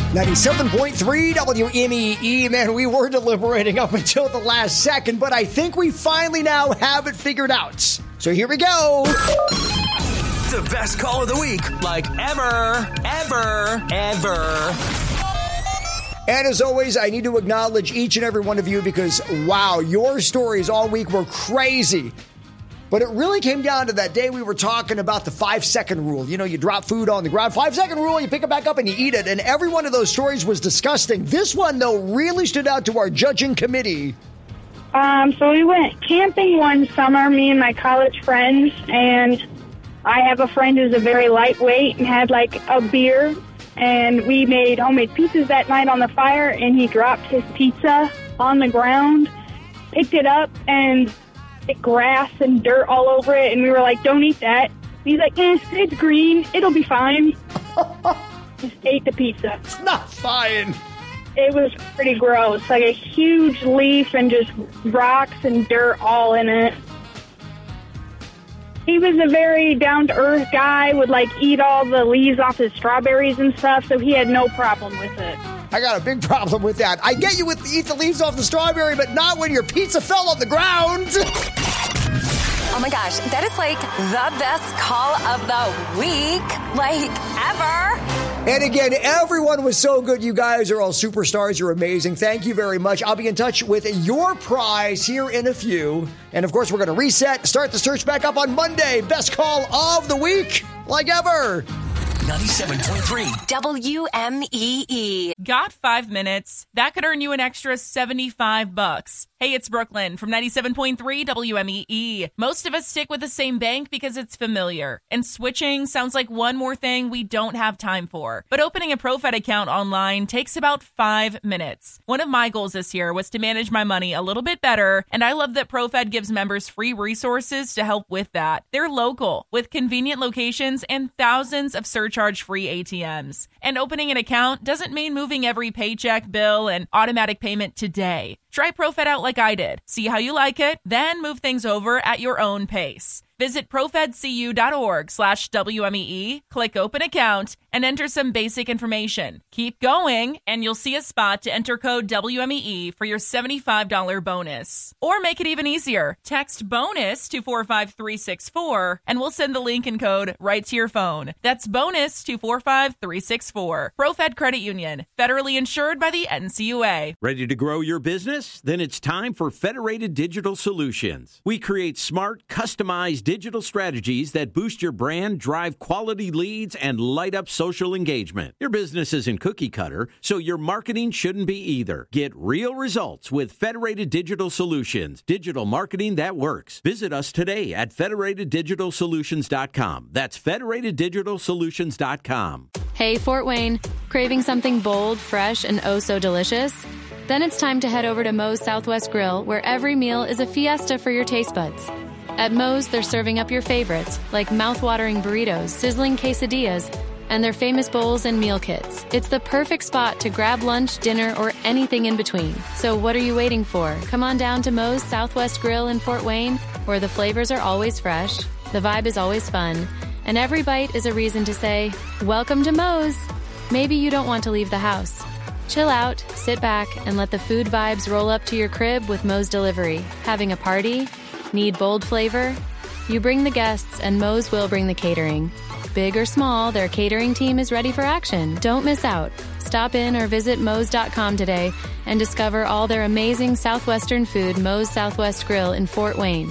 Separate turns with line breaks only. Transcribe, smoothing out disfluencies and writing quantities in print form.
97.3 WMEE. Man, we were deliberating up until the last second, but I think we finally now have it figured out. So here we go.
The best call of the week, like ever.
And as always, I need to acknowledge each and every one of you because, wow, your stories all week were crazy. But it really came down to that day we were talking about the 5-second rule. You know, you drop food on the ground, 5-second rule, you pick it back up and you eat it. And every one of those stories was disgusting. This one, though, really stood out to our judging committee.
So we went camping one summer, me and my college friends, and I have a friend who's a very lightweight and had like a beer, and we made homemade pizzas that night on the fire, and he dropped his pizza on the ground, picked it up, and grass and dirt all over it, and we were like, don't eat that. And he's like, it's green, it'll be fine. Just ate the pizza.
It's not fine.
It was pretty gross, like a huge leaf and just rocks and dirt all in it. He was a very down-to-earth guy, would like eat all the leaves off his strawberries and stuff, so he had no problem with it.
I got a big problem with that. I get you with eat the leaves off the strawberry, but not when your pizza fell on the ground.
Oh my gosh, that is like the best call of the week, like ever.
And again, everyone was so good. You guys are all superstars. You're amazing. Thank you very much. I'll be in touch with your prize here in a few. And of course, we're going to reset, start the search back up on Monday. Best call of the week, like ever.
97.3
WMEE.
Got 5 minutes? That could earn you an extra $75. Hey, it's Brooklyn from 97.3 WMEE. Most of us stick with the same bank because it's familiar. And switching sounds like one more thing we don't have time for. But opening a ProFed account online takes about 5 minutes. One of my goals this year was to manage my money a little bit better, and I love that ProFed gives members free resources to help with that. They're local, with convenient locations and thousands of surcharge-free ATMs. And opening an account doesn't mean moving every paycheck, bill, and automatic payment today. Try ProFed out like I did. See how you like it, then move things over at your own pace. Visit profedcu.org/WMEE, click open account, and enter some basic information. Keep going, and you'll see a spot to enter code WMEE for your $75 bonus. Or make it even easier. Text BONUS to 45364, and we'll send the link and code right to your phone. That's BONUS to 45364. ProFed Credit Union, federally insured by the NCUA.
Ready to grow your business? Then it's time for Federated Digital Solutions. We create smart, customized digital strategies that boost your brand, drive quality leads, and light up social engagement. Your business isn't cookie cutter, so your marketing shouldn't be either. Get real results with Federated Digital Solutions, digital marketing that works. Visit us today at federateddigitalsolutions.com. That's federateddigitalsolutions.com.
Hey, Fort Wayne, craving something bold, fresh, and oh so delicious? Then it's time to head over to Moe's Southwest Grill, where every meal is a fiesta for your taste buds. At Moe's, they're serving up your favorites, like mouth-watering burritos, sizzling quesadillas, and their famous bowls and meal kits. It's the perfect spot to grab lunch, dinner, or anything in between. So what are you waiting for? Come on down to Moe's Southwest Grill in Fort Wayne, where the flavors are always fresh, the vibe is always fun, and every bite is a reason to say, welcome to Moe's. Maybe you don't want to leave the house. Chill out, sit back, and let the food vibes roll up to your crib with Moe's Delivery. Having a party? Need bold flavor? You bring the guests, and Moe's will bring the catering. Big or small, their catering team is ready for action. Don't miss out. Stop in or visit Moe's.com today and discover all their amazing Southwestern food. Moe's Southwest Grill in Fort Wayne.